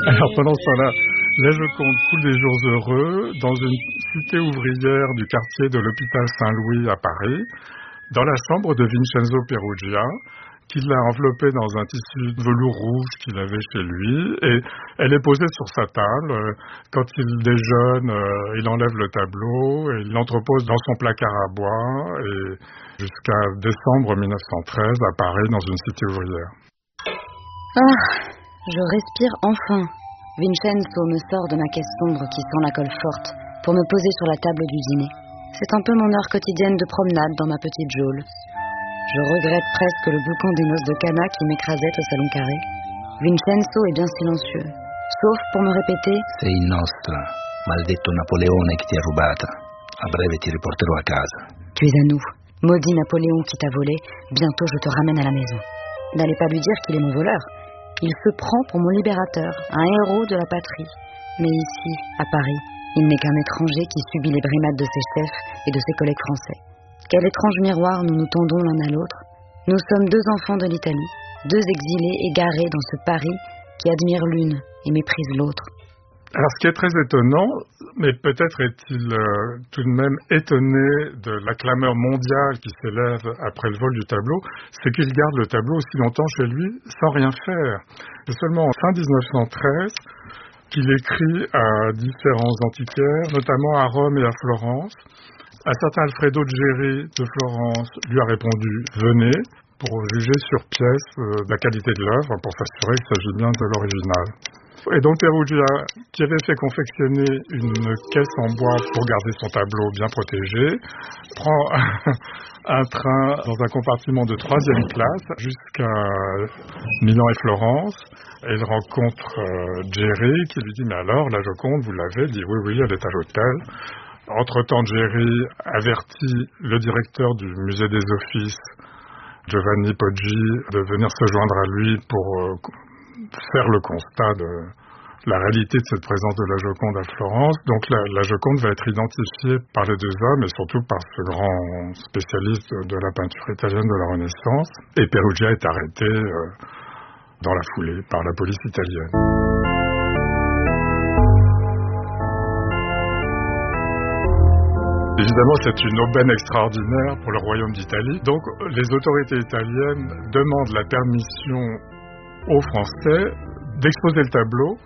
Alors pendant ce temps-là, la Joconde coule des jours heureux dans une cité ouvrière du quartier de l'hôpital Saint-Louis à Paris, dans la chambre de Vincenzo Perugia, qu'il a enveloppée dans un tissu de velours rouge qu'il avait chez lui, et elle est posée sur sa table. Quand il déjeune, il enlève le tableau et il l'entrepose dans son placard à bois, et jusqu'à décembre 1913 à Paris, dans une cité ouvrière. Ah, je respire enfin. Vincenzo me sort de ma caisse sombre qui sent la colle forte pour me poser sur la table du dîner. C'est un peu mon heure quotidienne de promenade dans ma petite geôle. Je regrette presque le boucan des noces de Cana qui m'écrasait au salon carré. Vincenzo est bien silencieux, sauf pour me répéter « Sei nostra, maledetto Napoleone che ti ha rubata. A breve ti riporterò a casa. » Tu es à nous, maudit Napoléon qui t'a volé. Bientôt je te ramène à la maison. N'allez pas lui dire qu'il est mon voleur. Il se prend pour mon libérateur, un héros de la patrie. Mais ici, à Paris, il n'est qu'un étranger qui subit les brimades de ses chefs et de ses collègues français. Quel étrange miroir nous nous tendons l'un à l'autre. Nous sommes deux enfants de l'Italie, deux exilés égarés dans ce Paris qui admire l'une et méprise l'autre. Alors ce qui est très étonnant, mais peut-être est-il tout de même étonné de la clameur mondiale qui s'élève après le vol du tableau, c'est qu'il garde le tableau aussi longtemps chez lui sans rien faire. C'est seulement en fin 1913 qu'il écrit à différents antiquaires, notamment à Rome et à Florence. Un certain Alfredo Geri de Florence lui a répondu « Venez » pour juger sur pièce la qualité de l'œuvre, pour s'assurer qu'il s'agit bien de l'original. Et donc Perugia, qui avait fait confectionner une caisse en bois pour garder son tableau bien protégé, prend un train dans un compartiment de 3e classe jusqu'à Milan et Florence. Et il rencontre Geri qui lui dit « Mais alors, la Joconde, vous l'avez ?» Il dit « Oui, elle est à l'hôtel. » Entre-temps, Geri avertit le directeur du musée des Offices, Giovanni Poggi, de venir se joindre à lui pour faire le constat de la réalité de cette présence de la Joconde à Florence. Donc la Joconde va être identifiée par les deux hommes et surtout par ce grand spécialiste de la peinture italienne de la Renaissance. Et Perugia est arrêté dans la foulée par la police italienne. Évidemment, c'est une aubaine extraordinaire pour le royaume d'Italie. Donc, les autorités italiennes demandent la permission aux Français d'exposer le tableau